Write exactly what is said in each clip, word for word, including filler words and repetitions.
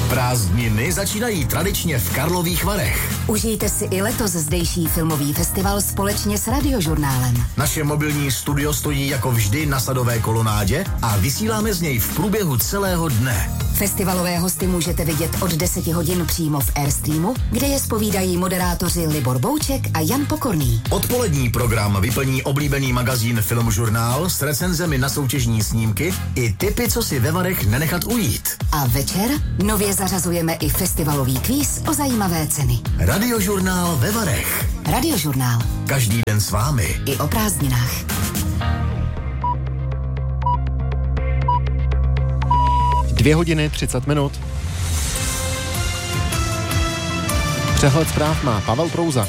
Prázdniny začínají tradičně v Karlových Varech. Užijte si i letos zdejší filmový festival společně s Radiožurnálem. Naše mobilní studio stojí jako vždy na Sadové kolonádě a vysíláme z něj v průběhu celého dne. Festivalové hosty můžete vidět od deseti hodin přímo v Airstreamu, kde je zpovídají moderátoři Libor Bouček a Jan Pokorný. Odpolední program vyplní oblíbený magazín Filmžurnál s recenzemi na soutěžní snímky i tipy, co si ve Varech nenechat ujít. A večer nově zařazujeme i festivalový kvíz o zajímavé ceny. Radiožurnál ve Varech. Radiožurnál. Každý den s vámi. I o prázdninách. Dvě hodiny třicet minut. Přehled zpráv má Pavel Prouza.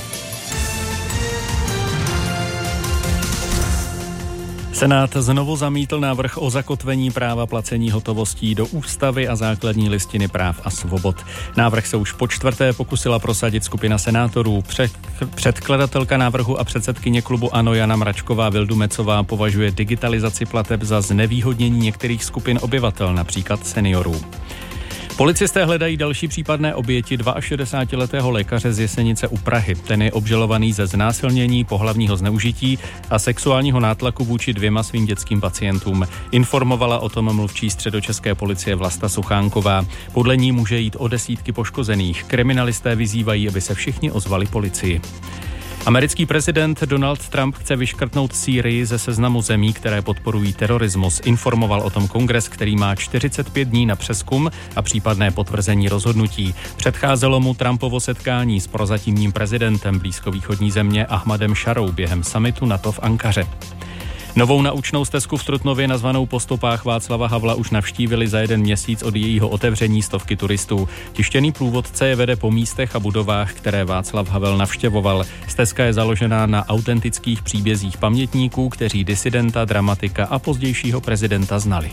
Senát znovu zamítl návrh o zakotvení práva placení hotovostí do ústavy a základní listiny práv a svobod. Návrh se už po čtvrté pokusila prosadit skupina senátorů. Předkladatelka návrhu a předsedkyně klubu ANO Jana Mračková Vildumecová považuje digitalizaci plateb za znevýhodnění některých skupin obyvatel, například seniorů. Policisté hledají další případné oběti šedesátiletého lékaře z Jesenice u Prahy. Ten je obžalovaný ze znásilnění, pohlavního zneužití a sexuálního nátlaku vůči dvěma svým dětským pacientům. Informovala o tom mluvčí středočeské policie Vlasta Suchánková. Podle ní může jít o desítky poškozených. Kriminalisté vyzývají, aby se všichni ozvali policii. Americký prezident Donald Trump chce vyškrtnout Sýrii ze seznamu zemí, které podporují terorismus. Informoval o tom kongres, který má čtyřicet pět dní na přezkum a případné potvrzení rozhodnutí. Předcházelo mu Trumpovo setkání s prozatímním prezidentem blízkovýchodní země Ahmadem Šarou během summitu NATO v Ankaře. Novou naučnou stezku v Trutnově nazvanou Po stopách Václava Havla už navštívili za jeden měsíc od jejího otevření stovky turistů. Tištěný průvodce je vede po místech a budovách, které Václav Havel navštěvoval. Stezka je založená na autentických příbězích pamětníků, kteří disidenta, dramatika a pozdějšího prezidenta znali.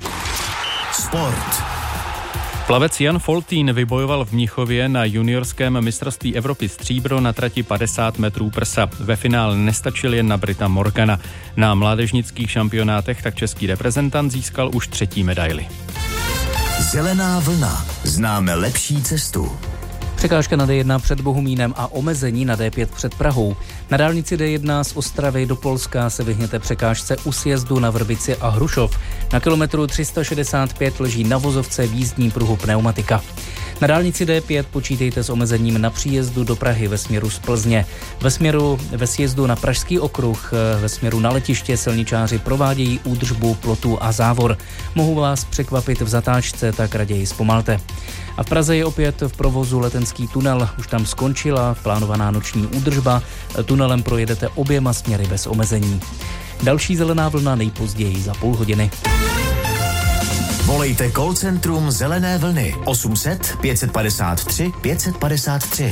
Sport. Plavec Jan Foltín vybojoval v Mnichově na juniorském mistrovství Evropy stříbro na trati padesát metrů prsa. Ve finále nestačil jen na Brita Morgana. Na mládežnických šampionátech tak český reprezentant získal už třetí medaili. Zelená vlna. Známe lepší cestu. Překážka na D jedna před Bohumínem a omezení na D pět před Prahou. Na dálnici D jedna z Ostravy do Polska se vyhněte překážce u sjezdu na Vrbici a Hrušov. Na kilometru tři sta šedesát pět leží na vozovce v jízdním pruhu pneumatika. Na dálnici D pět počítejte s omezením na příjezdu do Prahy ve směru z Plzně. Ve směru ve sjezdu na Pražský okruh ve směru na letiště silničáři provádějí údržbu plotů a závor. Mohou vás překvapit v zatáčce, tak raději zpomalte. A v Praze je opět v provozu letenský tunel. Už tam skončila plánovaná noční údržba. Tunelem projedete oběma směry bez omezení. Další zelená vlna nejpozději za půl hodiny. Volejte call centrum Zelené vlny osm set pět padesát tři pět padesát tři.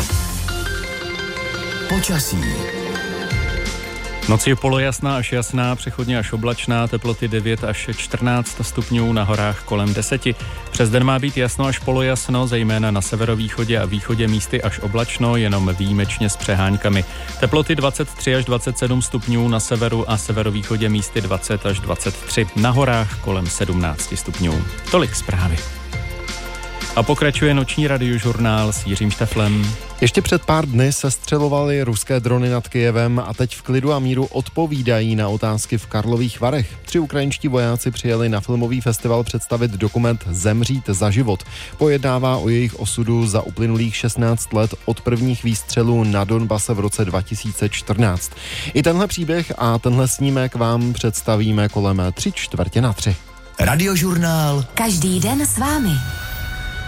Počasí. Noc je polojasná až jasná, přechodně až oblačná, teploty devět až čtrnáct stupňů, na horách kolem deset. Přes den má být jasno až polojasno, zejména na severovýchodě a východě místy až oblačno, jenom výjimečně s přeháňkami. Teploty dvacet tři až dvacet sedm stupňů na severu a severovýchodě místy dvacet až dvacet tři, na horách kolem sedmnáct stupňů. Tolik zprávy. A pokračuje noční radiožurnál s Jiřím Šteflem. Ještě před pár dny sestřelovaly ruské drony nad Kyjevem a teď v klidu a míru odpovídají na otázky v Karlových Varech. Tři ukrajinští vojáci přijeli na filmový festival představit dokument Zemřít za život. Pojednává o jejich osudu za uplynulých šestnáct let od prvních výstřelů na Donbase v roce dva tisíce čtrnáct. I tenhle příběh a tenhle snímek vám představíme kolem tři čtvrtě na tři. Radiožurnál. Každý den s vámi.